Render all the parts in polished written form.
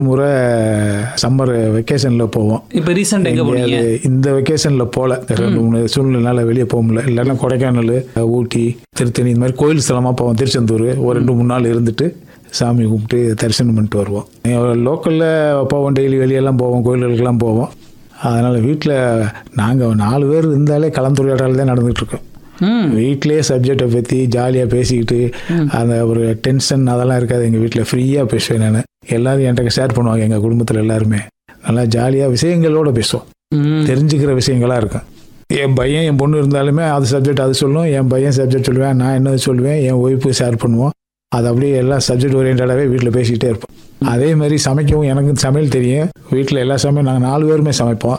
முறை சம்மர் வெக்கேஷனில் போவோம். இப்போ ரீசெண்ட் எங்கே போனீங்க? இந்த வெக்கேஷனில் போகல, 2-3 சூழ்நிலைனால வெளியே போக முடியல. இல்லைன்னா கொடைக்கானல், ஊட்டி, திருத்தணி இந்த மாதிரி கோயில் ஸ்தலமாக போவோம். திருச்செந்தூர் ஒரு 2-3 நாள் இருந்துட்டு சாமி கும்பிட்டு தரிசனம் பண்ணிட்டு வருவோம். லோக்கலில் போவோம், டெய்லி வெளியெல்லாம் போவோம், கோயில்களுக்கெல்லாம் போவோம். அதனால் வீட்டில் நாங்கள் 4 பேர் இருந்தாலே கலந்துரையாடல் தான் நடந்துகிட்ருக்கோம். வீட்டிலேயே சப்ஜெக்டை பற்றி ஜாலியாக பேசிக்கிட்டு அந்த ஒரு டென்ஷன் அதெல்லாம் இருக்காது. எங்கள் வீட்டில் ஃப்ரீயாக பேசுவேன். நான் எல்லோரும் என்கிட்ட ஷேர் பண்ணுவாங்க. எங்கள் குடும்பத்தில் எல்லாருமே நல்லா ஜாலியாக விஷயங்களோடு பேசுவோம். தெரிஞ்சுக்கிற விஷயங்களாக இருக்கும். என் பையன் என் பொண்ணு இருந்தாலுமே அது சப்ஜெக்ட் அது சொல்லும், என் பையன் சப்ஜெக்ட் சொல்லுவேன், நான் என்னது சொல்லுவேன், என் ஒய்ஃபு ஷேர் பண்ணுவோம். அது அப்படியே எல்லாம் சப்ஜெக்ட் ஓரியன்டாகவே வீட்டில் பேசிக்கிட்டே இருப்போம். அதே மாதிரி சமைக்கவும் எனக்கு சமையல் தெரியும். வீட்டில் எல்லா சமையல் நாங்கள் 4 பேருமே சமைப்போம்.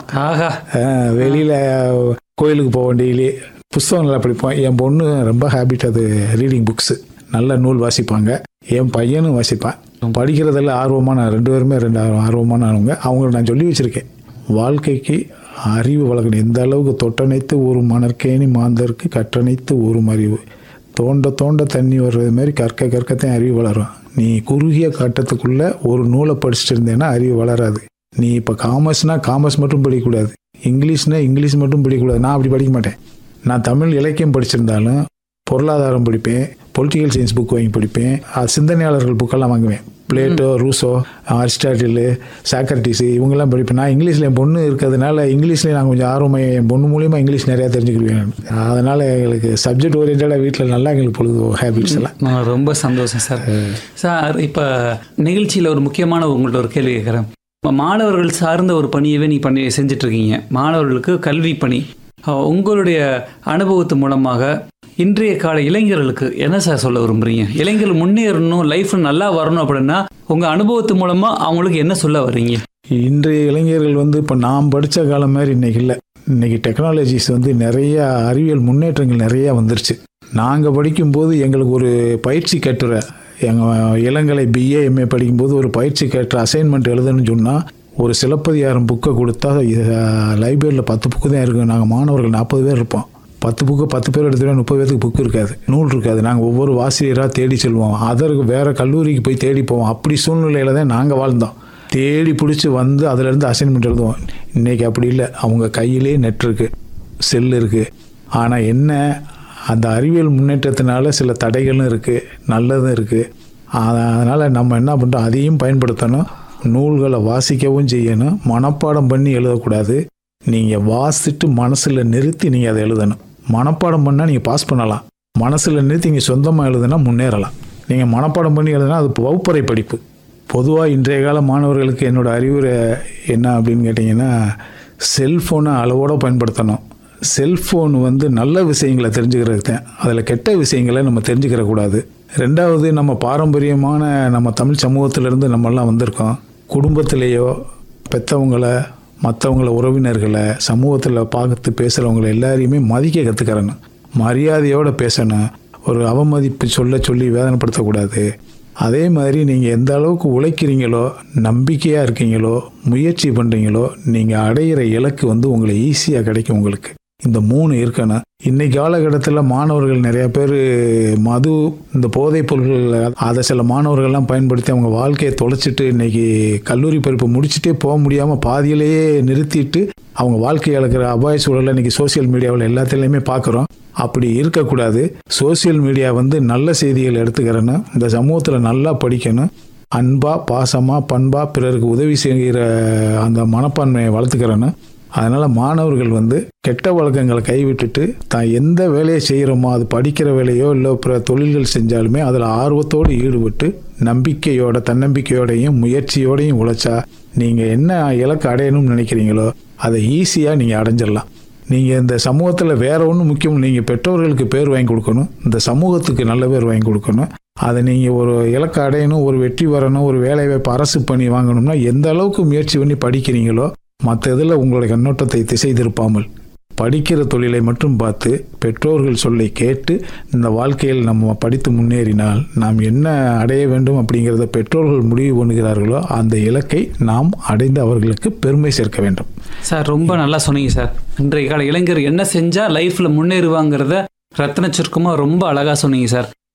வெளியில் கோயிலுக்கு போவோம், டெய்லி புஸ்தகங்களை படிப்போம். என் பொண்ணு ரொம்ப ஹேபிட், அது ரீடிங் புக்ஸு, நல்ல நூல் வாசிப்பாங்க. என் பையனும் வாசிப்பான். படிக்கிறதெல்லாம் ஆர்வமான 2 பேருமே ஆர்வமானவங்க. அவங்கள நான் சொல்லி வச்சுருக்கேன், வாழ்க்கைக்கு அறிவு வளர்க்கணும். எந்த அளவுக்கு தொட்டணைத்து ஒரு மணற்கேணி மாந்தருக்கு கற்றணைத்து ஒரு அறிவு, தோண்ட தோண்ட தண்ணி வர்றது மாதிரி கற்க கற்கத்தான் அறிவு வளரும். நீ குறுகிய காட்டத்துக்குள்ளே ஒரு நூலை படிச்சுட்டு இருந்தேன்னா அறிவு வளராது. நீ இப்போ காமர்ஸ்னால் காமர்ஸ் மட்டும் படிக்கக்கூடாது, இங்கிலீஷ்னால் இங்கிலீஷ் மட்டும் படிக்கக்கூடாது. நான் அப்படி படிக்க மாட்டேன். நான் தமிழ் இலக்கியம் படிச்சிருந்தாலும் பொருளாதாரம் படிப்பேன், பொலிட்டிக்கல் சயின்ஸ் புக் வாங்கி படிப்பேன், சிந்தனையாளர்கள் புக்கெல்லாம் வாங்குவேன். பிளேட்டோ, ரூசோ, அரிஸ்டாட்டில், சாக்ரட்டிஸ் இவங்கெல்லாம் படிப்பேன். நான் இங்கிலீஷில் என் பொண்ணு இருக்கிறதுனால இங்கிலீஷ்லேயே நான் கொஞ்சம் ஆர்வமாக என் பொண்ணு மூலிமா இங்கிலீஷ் நிறையா தெரிஞ்சுக்கிடுவேன். அதனால் எங்களுக்கு சப்ஜெக்ட் ஓரியன்டாக வீட்டில் நல்லா எங்களுக்கு பொழுது ஹேபிட்ஸ் எல்லாம். ரொம்ப சந்தோஷம் சார். சார், இப்போ நிகழ்ச்சியில் ஒரு முக்கியமான உங்கள்கிட்ட ஒரு கேள்வி கேட்குறேன். மாணவர்கள் சார்ந்த ஒரு பணியவே நீ செஞ்சிட்ருக்கீங்க, மாணவர்களுக்கு கல்வி பணி. உங்களுடைய அனுபவத்து மூலமாக இன்றைய கால இளைஞர்களுக்கு என்ன சார் சொல்ல விரும்புறீங்க? இளைஞர்கள் முன்னேறணும், லைஃப் நல்லா வரணும் அப்படின்னா உங்கள் அனுபவத்து மூலமாக அவங்களுக்கு என்ன சொல்ல வர்றீங்க? இன்றைய இளைஞர்கள் இப்போ நாம் படித்த காலம் மாதிரி இன்றைக்கி இல்லை. இன்றைக்கி டெக்னாலஜிஸ் நிறைய அறிவியல் முன்னேற்றங்கள் நிறையா வந்துருச்சு. நாங்கள் படிக்கும்போது எங்களுக்கு ஒரு பயிற்சி கட்டுரை, எங்கள் இளங்கலை BA MA படிக்கும்போது ஒரு பயிற்சி கட்டுரை அசைன்மெண்ட் எழுதணும்னு சொன்னால் ஒரு சிலப்பதிகாரம் புக்கை கொடுத்தா லைப்ரரியில் 10 புக்கு தான் இருக்குது. நாங்கள் மாணவர்கள் 40 பேர் இருப்போம். 10 புக்கு 10 பேர் எடுத்துகிட்டா 30 பேருக்கு புக்கு இருக்காது, நூல் இருக்காது. நாங்கள் ஒவ்வொரு வாசிரியராக தேடி செல்வோம். அதற்கு வேறு கல்லூரிக்கு போய் தேடி போவோம். அப்படி சூழ்நிலையில் தான் நாங்கள் வாழ்ந்தோம். தேடி பிடிச்சி வந்து அதிலேருந்து அசைன்மெண்ட் எழுதுவோம். இன்றைக்கி அப்படி இல்லை. அவங்க கையிலே நெட் இருக்குது, செல் இருக்குது. ஆனால் என்ன, அந்த அறிவியல் முன்னேற்றத்தினால சில தடைகளும் இருக்குது, நல்லதும் இருக்குது. அதனால் நம்ம என்ன பண்ணுறோம், அதையும் பயன்படுத்தணும். நூல்களை வாசிக்கவும் செய்யணும். மனப்பாடம் பண்ணி எழுதக்கூடாது. நீங்கள் வாசிட்டு மனசில் நிறுத்தி நீங்கள் அதை எழுதணும். மனப்பாடம் பண்ணால் நீங்கள் பாஸ் பண்ணலாம், மனசில் நிறுத்தி நீங்கள் சொந்தமாக எழுதுனா முன்னேறலாம். நீங்கள் மனப்பாடம் பண்ணி எழுதுனா அது வகுப்பறை படிப்பு. பொதுவாக இன்றைய கால மாணவர்களுக்கு என்னோடய அறிவுரை என்ன அப்படின்னு கேட்டிங்கன்னா, செல்ஃபோனை அளவோடு பயன்படுத்தணும். செல்ஃபோன் நல்ல விஷயங்களை தெரிஞ்சுக்கிறது தான், அதில் கெட்ட விஷயங்களை நம்ம தெரிஞ்சுக்கிறக்கூடாது. 2வது, நம்ம பாரம்பரியமான நம்ம தமிழ் சமூகத்திலேருந்து நம்மெல்லாம் வந்திருக்கோம். குடும்பத்திலேயோ பெற்றவங்களை, மற்றவங்கள, உறவினர்களை, சமூகத்தில் பார்த்து பேசுகிறவங்களை எல்லாரையுமே மதிக்க கற்றுக்கிறணும். மரியாதையோடு பேசணும். ஒரு அவமதிப்பு சொல்லி வேதனைப்படுத்தக்கூடாது. அதே மாதிரி நீங்கள் எந்த அளவுக்கு உழைக்கிறீங்களோ, நம்பிக்கையாக இருக்கீங்களோ, முயற்சி பண்ணுறீங்களோ, நீங்கள் அடையிற இலக்கு உங்களை ஈஸியாக கிடைக்கும். உங்களுக்கு இந்த 3 இருக்கணும். இன்னைக்கு காலகட்டத்தில் மாணவர்கள் நிறைய பேர் மது, இந்த போதைப் பொருட்கள், அதை சில மாணவர்கள்லாம் பயன்படுத்தி அவங்க வாழ்க்கையை தொலைச்சிட்டு இன்னைக்கு கல்லூரி படிப்பு முடிச்சுட்டே போக முடியாமல் பாதியிலேயே நிறுத்திட்டு அவங்க வாழ்க்கையை இழக்கிற அபாய சூழலை இன்னைக்கு சோசியல் மீடியாவில் எல்லாத்துலேயுமே பார்க்குறோம். அப்படி இருக்கக்கூடாது. சோசியல் மீடியா நல்ல செய்திகள் எடுத்துக்கிறணும். இந்த சமூகத்தில் நல்லா படிக்கணும். அன்பா, பாசமா, பண்பா, பிறருக்கு உதவி செய்கிற அந்த மனப்பான்மையை வளர்த்துக்கிறணும். அதனால் மாணவர்கள் கெட்ட வழக்கங்களை கைவிட்டுட்டு தான் எந்த வேலையை செய்கிறோமோ, அது படிக்கிற வேலையோ இல்லை பிற தொழில்கள் செஞ்சாலுமே அதில் ஆர்வத்தோடு ஈடுபட்டு நம்பிக்கையோட, தன்னம்பிக்கையோடையும் முயற்சியோடையும் உழைச்சா நீங்கள் என்ன இலக்கு அடையணும்னு நினைக்கிறீங்களோ அதை ஈஸியாக நீங்கள் அடைஞ்சிடலாம். நீங்கள் இந்த சமூகத்தில் வேறு ஒன்றும் முக்கியம். நீங்கள் பெற்றோர்களுக்கு பேர் வாங்கி கொடுக்கணும், இந்த சமூகத்துக்கு நல்ல பேர் வாங்கி கொடுக்கணும். அதை நீங்கள் ஒரு இலக்கு அடையணும், ஒரு வெற்றி வரணும், ஒரு வேலை வாய்ப்பு அரசு பணி வாங்கணும்னா எந்த அளவுக்கு முயற்சி பண்ணி படிக்கிறீங்களோ மற்ற இதில் உங்களுடைய கண்ணோட்டத்தை திசை திருப்பாமல் படிக்கிற தொழிலை மட்டும் பார்த்து பெற்றோர்கள் சொல்லை கேட்டு இந்த வாழ்க்கையில் நம்ம படித்து முன்னேறினால் நாம் என்ன அடைய வேண்டும் அப்படிங்கிறத பெற்றோர்கள் முடிவு பண்ணுகிறார்களோ அந்த இலக்கை நாம் அடைந்து அவர்களுக்கு பெருமை சேர்க்க வேண்டும். சார், ரொம்ப நல்லா சொன்னீங்க சார். இன்றைய கால இளைஞர் என்ன செஞ்சால் லைஃப்பில் முன்னேறுவாங்கிறத ரத்தின சுருக்கமாக ரொம்ப அழகாக சொன்னீங்க சார்.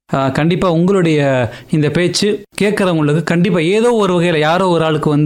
கண்டிப்பாக உங்களுடைய இந்த பேச்சு கேட்குறவங்களுக்கு கண்டிப்பாக ஏதோ ஒரு வகையில் யாரோ ஒரு ஆளுக்கு வந்து